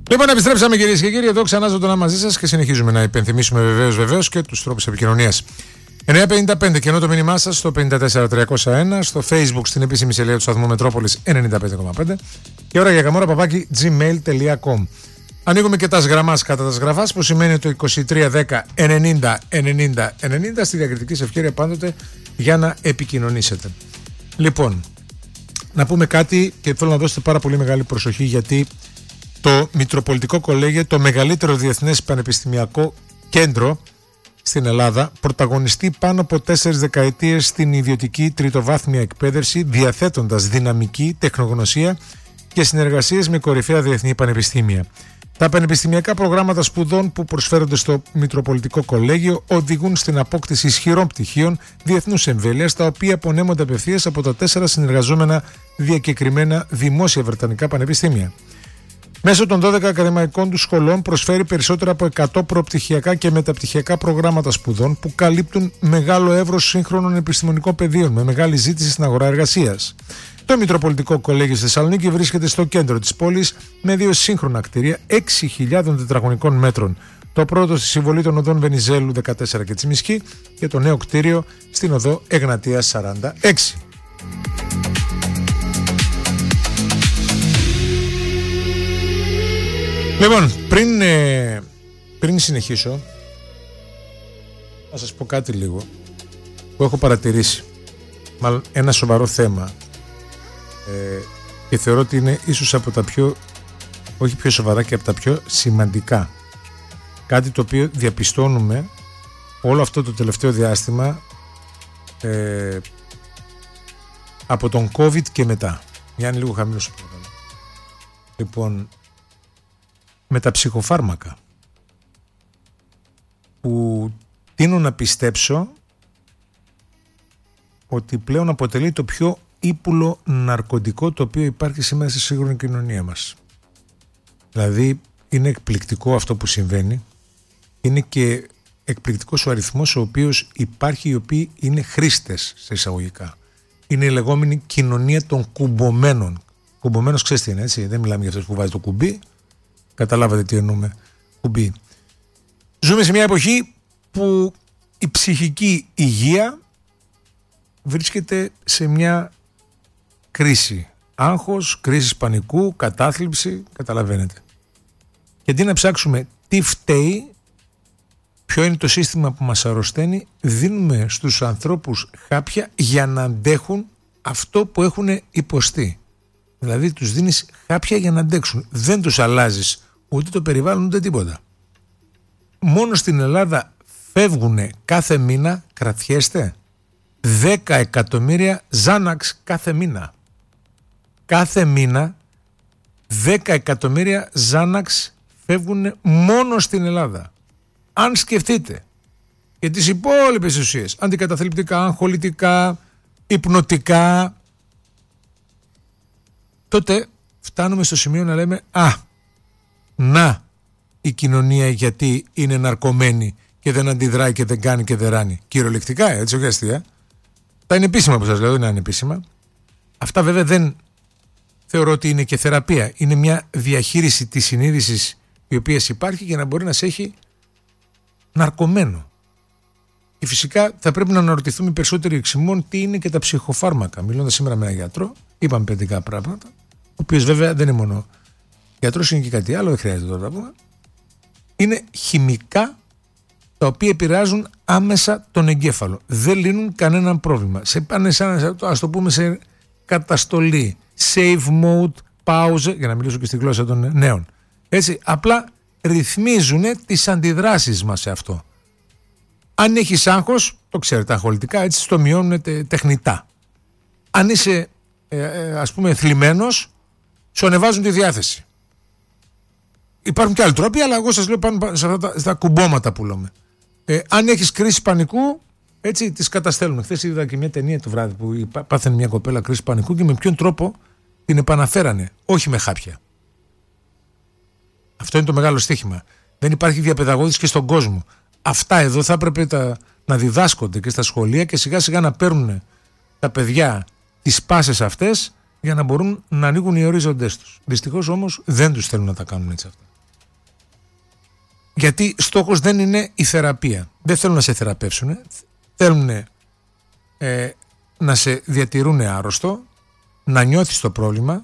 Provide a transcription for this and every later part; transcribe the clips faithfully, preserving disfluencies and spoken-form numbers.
Λοιπόν, επιστρέψαμε κυρίες και κύριοι, εδώ ξανά ζωντανά μαζί σας και συνεχίζουμε να υπενθυμίσουμε βεβαίως βεβαίως και τους τρόπους επικοινωνίας. εννιά πενήντα πέντε και ενώ το μήνυμά σας στο πέντε τέσσερα τριακόσια ένα, στο Facebook στην επίσημη σελίδα του σταθμού Μετρόπολης ενενήντα πέντε κόμμα πέντε και ώρα για καμόρα παπάκι gmail τελεία com. Ανοίγουμε και τα σγραμμάς κατά τα σγραφάς που σημαίνει το είκοσι τρία δέκα ενενήντα ενενήντα ενενήντα στη διακριτική σε ευκαιρία πάντοτε για να επικοινωνήσετε. Λοιπόν, να πούμε κάτι και θέλω να δώσετε πάρα πολύ μεγάλη προσοχή γιατί το Μητροπολιτικό Κολέγιο, το μεγαλύτερο διεθνές πανεπιστημιακό κέντρο στην Ελλάδα, πρωταγωνιστεί πάνω από τέσσερις δεκαετίες στην ιδιωτική τριτοβάθμια εκπαίδευση, διαθέτοντας δυναμική, τεχνογνωσία και συνεργασίες με κορυφαία διεθνή πανεπιστήμια. Τα πανεπιστημιακά προγράμματα σπουδών που προσφέρονται στο Μητροπολιτικό Κολέγιο οδηγούν στην απόκτηση ισχυρών πτυχίων διεθνούς εμβέλειας, τα οποία απονέμονται απευθείας από τα τέσσερα συνεργαζόμενα διακεκριμένα δημόσια βρετανικά πανεπιστήμια. Μέσω των δώδεκα ακαδημαϊκών του σχολών προσφέρει περισσότερα από εκατό προπτυχιακά και μεταπτυχιακά προγράμματα σπουδών που καλύπτουν μεγάλο εύρος σύγχρονων επιστημονικών πεδίων με μεγάλη ζήτηση στην αγορά εργασίας. Το Μητροπολιτικό Κολέγιο στη Θεσσαλονίκη βρίσκεται στο κέντρο της πόλης με δύο σύγχρονα κτίρια έξι χιλιάδων τετραγωνικών μέτρων. Το πρώτο στη συμβολή των οδών Βενιζέλου δεκατέσσερα και Τσιμισκή και το νέο κτίριο στην οδό Εγνατίας σαράντα έξι. Λοιπόν, πριν, ε, πριν συνεχίσω, να σας πω κάτι λίγο που έχω παρατηρήσει. Μάλλον ένα σοβαρό θέμα ε, και θεωρώ ότι είναι ίσως από τα πιο, όχι πιο σοβαρά και από τα πιο σημαντικά. Κάτι το οποίο διαπιστώνουμε όλο αυτό το τελευταίο διάστημα ε, από τον COVID και μετά. Γιάννη, λίγο χαμηλό σου πρόγραμμα. Λοιπόν, με τα ψυχοφάρμακα που τείνω να πιστέψω ότι πλέον αποτελεί το πιο ύπουλο ναρκωτικό το οποίο υπάρχει σήμερα στη σύγχρονη κοινωνία μας. Δηλαδή είναι εκπληκτικό αυτό που συμβαίνει, είναι και εκπληκτικός ο αριθμός ο οποίος υπάρχει, οι οποίοι είναι χρήστες σε εισαγωγικά. Είναι η λεγόμενη κοινωνία των κουμπωμένων. Κουμπωμένος ξέρεις τι είναι, έτσι, δεν μιλάμε για αυτός που βάζει το κουμπί. Καταλάβατε τι εννοούμε, κουμπί. Ζούμε σε μια εποχή που η ψυχική υγεία βρίσκεται σε μια κρίση. Άγχος, κρίση πανικού, κατάθλιψη, καταλαβαίνετε. Και αντί να ψάξουμε τι φταίει, ποιο είναι το σύστημα που μας αρρωσταίνει, δίνουμε στους ανθρώπους χάπια για να αντέχουν αυτό που έχουν υποστεί. Δηλαδή τους δίνεις χάπια για να αντέξουν. Δεν τους αλλάζεις ούτε το περιβάλλον ούτε τίποτα. Μόνο στην Ελλάδα φεύγουν κάθε μήνα, κρατιέστε, δέκα εκατομμύρια Ζάναξ κάθε μήνα. Κάθε μήνα δέκα εκατομμύρια Ζάναξ φεύγουν μόνο στην Ελλάδα. Αν σκεφτείτε και τις υπόλοιπες ουσίες, αντικαταθλιπτικά, αγχολητικά, υπνοτικά, τότε φτάνουμε στο σημείο να λέμε «Α, να η κοινωνία γιατί είναι ναρκωμένη και δεν αντιδράει και δεν κάνει και δεν ράνει». Κυριολεκτικά, έτσι, όχι αστεία. Τα είναι επίσημα που σας λέω, δεν είναι ανεπίσημα. Αυτά βέβαια δεν θεωρώ ότι είναι και θεραπεία. Είναι μια διαχείριση της συνείδησης η οποία υπάρχει για να μπορεί να σε έχει ναρκωμένο. Και φυσικά θα πρέπει να αναρωτηθούμε περισσότεροι εξημών τι είναι και τα ψυχοφάρμακα. Μιλώντας σήμερα με έναν γιατρό, είπαμε παιδικά πράγματα, ο οποίος βέβαια δεν είναι μόνο γιατρός, είναι και κάτι άλλο, δεν χρειάζεται τώρα να πούμε. Είναι χημικά τα οποία επηρεάζουν άμεσα τον εγκέφαλο. Δεν λύνουν κανέναν πρόβλημα. Σε πάνε σαν, ας το πούμε, σε καταστολή, save mode, pause, για να μιλήσω και στη γλώσσα των νέων. Έτσι, απλά ρυθμίζουν τις αντιδράσεις μας σε αυτό. Αν έχεις άγχος, το ξέρετε, αγχολητικά, έτσι στο μειώνουν τεχνητά. Αν είσαι, ε, ε, ας πούμε, θλιμμένος, σου ανεβάζουν τη διάθεση. Υπάρχουν και άλλοι τρόποι, αλλά εγώ σας λέω πάνω σε αυτά τα, στα κουμπώματα που λέμε. Ε, αν έχεις κρίση πανικού, έτσι τις καταστέλνουν. Χθες είδα και μια ταινία το βράδυ που πάθαινε μια κοπέλα κρίση πανικού και με ποιον τρόπο την επαναφέρανε. Όχι με χάπια. Αυτό είναι το μεγάλο στοίχημα. Δεν υπάρχει διαπαιδαγώγηση και στον κόσμο. Αυτά εδώ θα έπρεπε τα, να διδάσκονται και στα σχολεία και σιγά σιγά να παίρνουν τα παιδιά τις πάσες αυτές για να μπορούν να ανοίγουν οι ορίζοντές τους. Δυστυχώς όμως δεν τους θέλουν να τα κάνουν έτσι αυτά. γιατί στόχος δεν είναι η θεραπεία. Δεν θέλουν να σε θεραπεύσουν. Θέλουν ε, να σε διατηρούν άρρωστο, να νιώθεις το πρόβλημα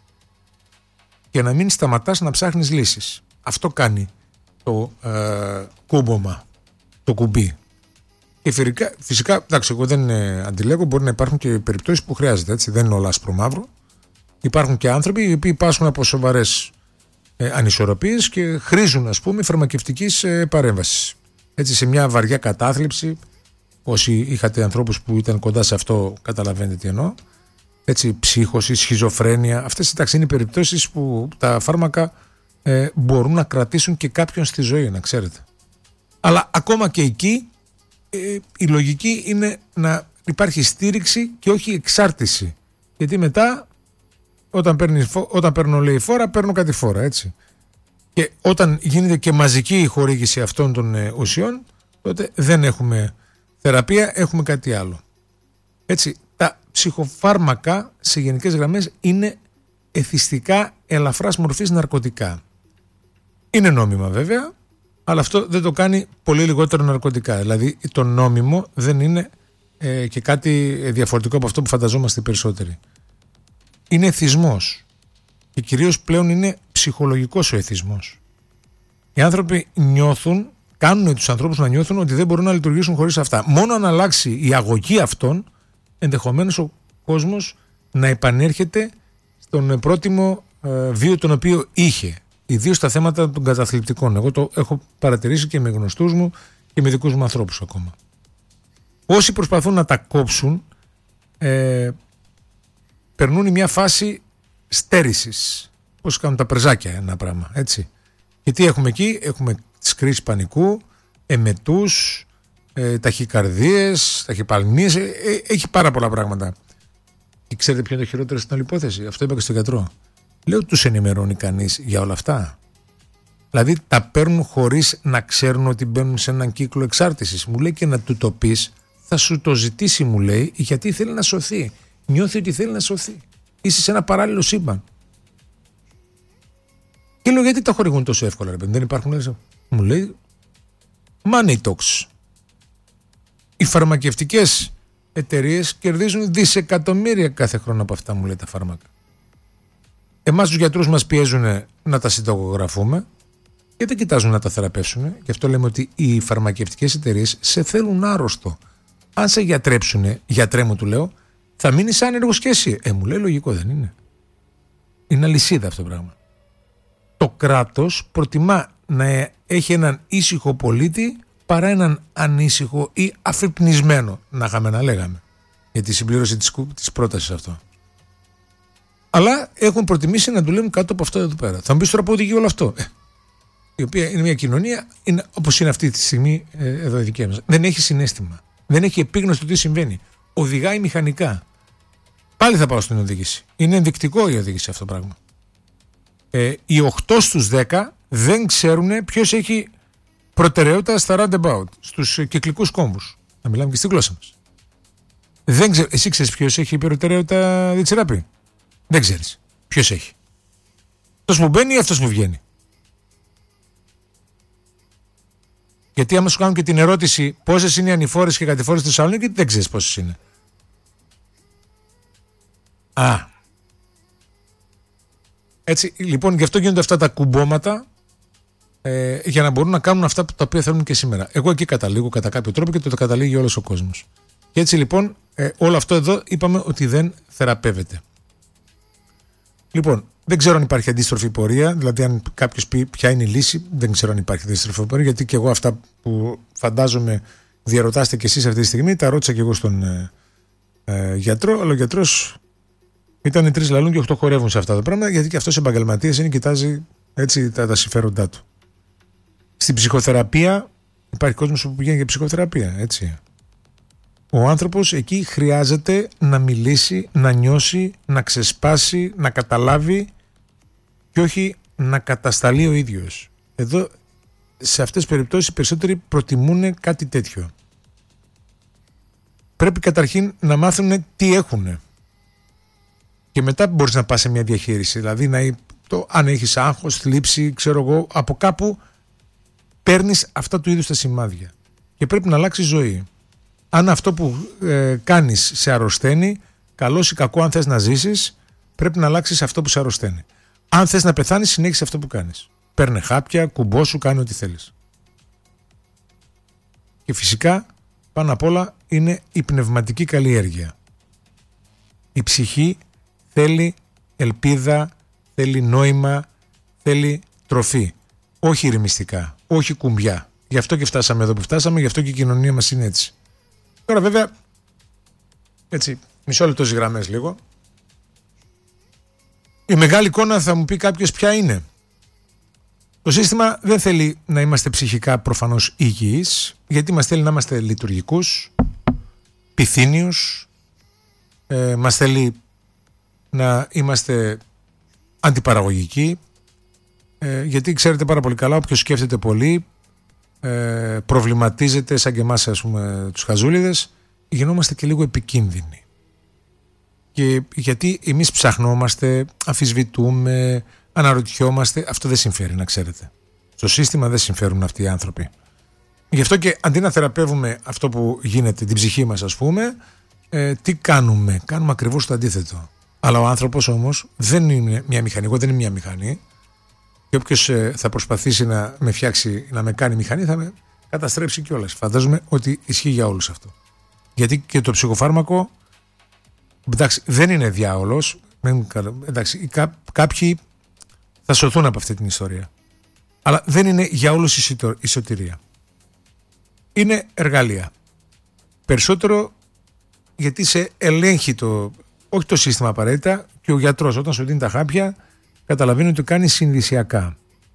και να μην σταματάς να ψάχνεις λύσεις. Αυτό κάνει το ε, κούμπομα, το κουμπί. Και φυσικά, φυσικά εντάξει, εγώ δεν ε, αντιλέγω, μπορεί να υπάρχουν και περιπτώσεις που χρειάζεται, έτσι, δεν είναι όλα άσπρο μαύρο. Υπάρχουν και άνθρωποι οι οποίοι πάσχουν από σοβαρές ε, ανισορροπίες και χρήζουν, ας πούμε, φαρμακευτικής ε, παρέμβασης. Έτσι, σε μια βαριά κατάθλιψη, όσοι είχατε ανθρώπους που ήταν κοντά σε αυτό, καταλαβαίνετε τι εννοώ. Έτσι, ψύχωση, σχιζοφρένεια, αυτές εντάξει, είναι οι περιπτώσεις που τα φάρμακα ε, μπορούν να κρατήσουν και κάποιον στη ζωή, να ξέρετε. Αλλά ακόμα και εκεί ε, η λογική είναι να υπάρχει στήριξη και όχι εξάρτηση. Γιατί μετά, όταν, παίρνει, όταν παίρνω λέει φόρα, παίρνω κάτι φόρα, έτσι. Και όταν γίνεται και μαζική η χορήγηση αυτών των ε, ουσιών, τότε δεν έχουμε θεραπεία, έχουμε κάτι άλλο. Έτσι, τα ψυχοφάρμακα σε γενικές γραμμές είναι εθιστικά ελαφράς μορφής ναρκωτικά. Είναι νόμιμα βέβαια, αλλά αυτό δεν το κάνει πολύ λιγότερο ναρκωτικά. Δηλαδή το νόμιμο δεν είναι ε, και κάτι διαφορετικό από αυτό που φανταζόμαστε οι περισσότεροι. Είναι εθισμός και κυρίως πλέον είναι ψυχολογικός ο εθισμός. Οι άνθρωποι νιώθουν, κάνουν τους ανθρώπους να νιώθουν ότι δεν μπορούν να λειτουργήσουν χωρίς αυτά. Μόνο αν αλλάξει η αγωγή αυτών, ενδεχομένως ο κόσμος να επανέρχεται στον πρότιμο ε, βίο τον οποίο είχε. Ιδίως στα θέματα των καταθλιπτικών. Εγώ το έχω παρατηρήσει και με γνωστούς μου και με δικούς μου ανθρώπους ακόμα. Όσοι προσπαθούν να τα κόψουν ε, περνούν μια φάση στέρησης. Πώς κάνουν τα πρεζάκια ένα πράγμα, έτσι. Και τι έχουμε εκεί? Έχουμε τις κρίσεις πανικού, εμετούς, ε, ταχυκαρδίες, ταχυπαλμίες, ε, ε, έχει πάρα πολλά πράγματα. Και ξέρετε ποιο είναι το χειρότερο στην άλλη υπόθεση? Αυτό είπα και στον γιατρό. Λέω, τους ενημερώνει κανείς για όλα αυτά? Δηλαδή τα παίρνουν χωρίς να ξέρουν ότι μπαίνουν σε έναν κύκλο εξάρτησης. Μου λέει, και να του το πεις, θα σου το ζητήσει, μου λέει, γιατί θέλει να σωθεί. Νιώθει ότι θέλει να σωθεί. Είσαι σε ένα παράλληλο σύμπαν. Και λέω, γιατί τα χορηγούν τόσο εύκολα, ρε παιδί? Δεν υπάρχουν, λέει. Μου λέει, money talks. Οι φαρμακευτικές εταιρείες κερδίζουν δισεκατομμύρια κάθε χρόνο από αυτά, μου λέει, τα φάρμακα. Εμάς τους γιατρούς μας πιέζουν να τα συνταγογραφούμε και δεν κοιτάζουν να τα θεραπεύσουν. Γι' αυτό λέμε ότι οι φαρμακευτικές εταιρείες σε θέλουν άρρωστο. Αν σε γιατρέψουν, γιατρέ μου, του λέω, θα μείνεις άνεργος και εσύ. Ε, μου λέει, λογικό δεν είναι? Είναι αλυσίδα αυτό το πράγμα. Το κράτος προτιμά να έχει έναν ήσυχο πολίτη παρά έναν ανήσυχο ή αφυπνισμένο, να είχαμε να λέγαμε, για τη συμπλήρωση της, της πρότασης αυτό. Αλλά έχουν προτιμήσει να δουλεύουν κάτω από αυτό εδώ πέρα. Θα μου πεις τώρα πού οδηγεί όλο αυτό? Ε, η οποία είναι μια κοινωνία, είναι, όπως είναι αυτή τη στιγμή ε, εδώ η δική μας. Δεν έχει συναίσθημα. Δεν έχει επίγνωση του τι συμβαίνει. Οδηγάει μηχανικά. Πάλι θα πάω στην οδήγηση. Είναι ενδεικτικό η οδήγηση αυτό το πράγμα. Ε, οι οκτώ στους δέκα δεν ξέρουν ποιος έχει προτεραιότητα στα roundabout, στους κυκλικούς κόμβους. Να μιλάμε και στη γλώσσα μας. Δεν ξέ... Εσύ ξέρεις ποιος έχει προτεραιότητα διτσιράπη? Δεν ξέρεις ποιος έχει. Αυτός που μπαίνει ή αυτός που βγαίνει? Γιατί άμα σου κάνουν και την ερώτηση πόσες είναι οι ανηφόρες και κατηφόρες στη Θεσσαλονίκη, δεν ξέρεις πόσες είναι. Α. Έτσι, λοιπόν, γι' αυτό γίνονται αυτά τα κουμπώματα, ε, για να μπορούν να κάνουν αυτά τα οποία θέλουν και σήμερα. Εγώ εκεί καταλήγω κατά κάποιο τρόπο και το καταλήγει όλος ο κόσμος. Και έτσι λοιπόν ε, όλο αυτό εδώ είπαμε ότι δεν θεραπεύεται. Λοιπόν, δεν ξέρω αν υπάρχει αντίστροφη πορεία, δηλαδή αν κάποιος πει ποια είναι η λύση, δεν ξέρω αν υπάρχει αντίστροφη πορεία, γιατί και εγώ αυτά που φαντάζομαι διαρωτάστε και εσείς αυτή τη στιγμή, τα ρώτησα και εγώ στον ε, ε, γιατρό, αλλά ο γιατρός ήταν τρεις λαλούν και οχτώ χορεύουν σε αυτά τα πράγματα, γιατί και αυτός επαγγελματίας είναι, κοιτάζει έτσι τα, τα συμφέροντά του. Στην ψυχοθεραπεία υπάρχει κόσμος που πηγαίνει για ψυχοθεραπεία, έτσι. Ο άνθρωπος εκεί χρειάζεται να μιλήσει, να νιώσει, να ξεσπάσει, να καταλάβει και όχι να κατασταλεί ο ίδιος. Εδώ σε αυτές τις περιπτώσεις οι περισσότεροι προτιμούν κάτι τέτοιο. Πρέπει καταρχήν να μάθουν τι έχουν και μετά μπορείς να πας σε μια διαχείριση. Δηλαδή να, το, αν έχεις άγχος, θλίψη, ξέρω εγώ, από κάπου παίρνεις αυτά του είδους τα σημάδια και πρέπει να αλλάξει ζωή. Αν αυτό που ε, κάνεις σε αρρωσταίνει, καλός ή κακό, αν θες να ζήσεις, πρέπει να αλλάξεις αυτό που σε αρρωσταίνει. Αν θες να πεθάνεις, συνέχισε αυτό που κάνεις. Παίρνε χάπια, κουμπόσου, κάνει ό,τι θέλεις. Και φυσικά, πάνω απ' όλα, είναι η πνευματική καλλιέργεια. Η ψυχή θέλει ελπίδα, θέλει νόημα, θέλει τροφή. Όχι ηρεμιστικά, όχι κουμπιά. Γι' αυτό και φτάσαμε εδώ που φτάσαμε, γι' αυτό και η κοινωνία μας είναι έτσι. Τώρα βέβαια, έτσι, μισό λεπτό στις γραμμές λίγο. Η μεγάλη εικόνα θα μου πει κάποιος ποια είναι. Το σύστημα δεν θέλει να είμαστε ψυχικά προφανώς υγιείς, γιατί μας θέλει να είμαστε λειτουργικούς, πυθύνιους, ε, μας θέλει να είμαστε αντιπαραγωγικοί, ε, γιατί ξέρετε πάρα πολύ καλά, όποιος σκέφτεται πολύ, ε, προβληματίζεται σαν και εμάς, ας πούμε, τους χαζούλιδες, γινόμαστε και λίγο επικίνδυνοι. Και γιατί εμείς ψαχνόμαστε, αμφισβητούμε, αναρωτιόμαστε, αυτό δεν συμφέρει, να ξέρετε. Στο σύστημα δεν συμφέρουν αυτοί οι άνθρωποι. Γι' αυτό και αντί να θεραπεύουμε αυτό που γίνεται, την ψυχή μας, ας πούμε, ε, τι κάνουμε? Κάνουμε ακριβώς το αντίθετο. Αλλά ο άνθρωπος όμως δεν είναι μια μηχανή. Εγώ δεν είμαι μια μηχανή. Και όποιος ε, θα προσπαθήσει να με φτιάξει, να με κάνει μηχανή, θα με καταστρέψει κιόλας. Φαντάζομαι ότι ισχύει για όλους αυτό. Γιατί και το ψυχοφάρμακο, εντάξει, δεν είναι διάολος. Εντάξει, κά, κάποιοι θα σωθούν από αυτή την ιστορία. Αλλά δεν είναι για όλους η σωτηρία. Είναι εργαλεία. Περισσότερο γιατί σε ελέγχει το, όχι το σύστημα απαραίτητα, και ο γιατρός όταν σου δίνει τα χάπια καταλαβαίνει ότι το κάνει συνδυσιακά.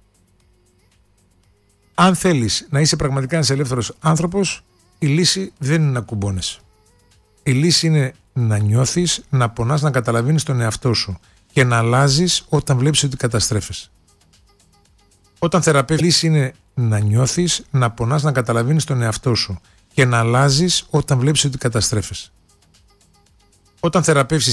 Αν θέλεις να είσαι πραγματικά ένας ελεύθερος άνθρωπος, η λύση δεν είναι να κουμπώνεσαι. Η λύση είναι να νιώθεις, να πονάς, να καταλαβαίνεις τον εαυτό σου και να αλλάζεις όταν βλέπεις ότι καταστρέφεσαι. Όταν θεραπεύεις, η λύση είναι να νιώθεις, να πονάς, να καταλαβαίνεις τον εαυτό σου και να αλλάζεις όταν βλέπεις ότι καταστρέφεσαι. Όταν θεραπεύσεις